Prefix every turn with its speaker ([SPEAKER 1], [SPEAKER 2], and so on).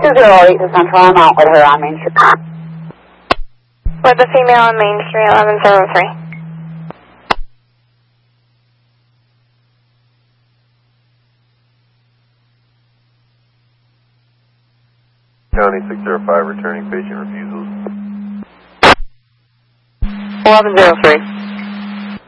[SPEAKER 1] 208 to Central. I'm out with her on Main Street.
[SPEAKER 2] With the female on Main Street, 1103.
[SPEAKER 3] 605, returning patient refusals.
[SPEAKER 1] 1103.